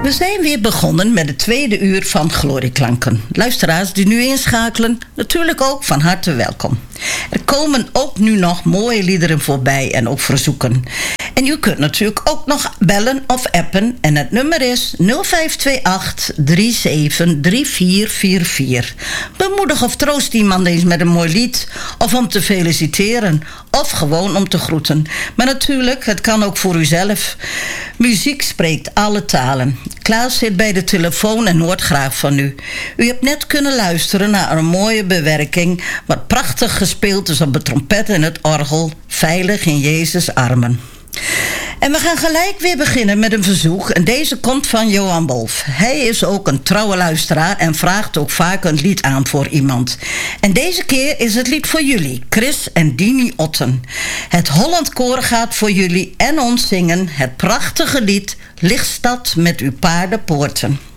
We zijn weer begonnen met het tweede uur van Glorieklanken. Luisteraars die nu inschakelen, natuurlijk ook van harte welkom. Er komen ook nu nog mooie liederen voorbij en ook verzoeken. En u kunt natuurlijk ook nog bellen of appen. En het nummer is 0528 373444. Bemoedig of troost iemand eens met een mooi lied. Of om te feliciteren. Of gewoon om te groeten. Maar natuurlijk, het kan ook voor uzelf. Muziek spreekt alle talen. Klaas zit bij de telefoon en hoort graag van u. U hebt net kunnen luisteren naar een mooie bewerking. Wat prachtig gespeeld is op de trompet en het orgel. Veilig in Jezus' armen. En we gaan gelijk weer beginnen met een verzoek. En deze komt van Johan Wolf. Hij is ook een trouwe luisteraar en vraagt ook vaak een lied aan voor iemand. En deze keer is het lied voor jullie, Chris en Dini Otten. Het Holland Koor gaat voor jullie en ons zingen het prachtige lied Lichtstad met uw paardenpoorten.